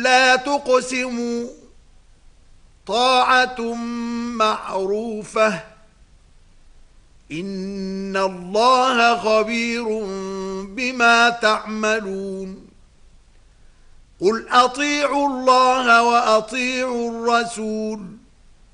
لا تقسموا طاعة معروفة إن الله خبير بما تعملون قل أطيعوا الله وأطيعوا الرسول